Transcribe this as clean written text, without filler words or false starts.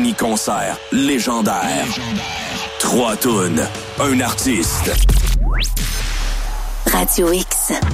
mini-concert légendaire. 3 tunes, un artiste. Radio X.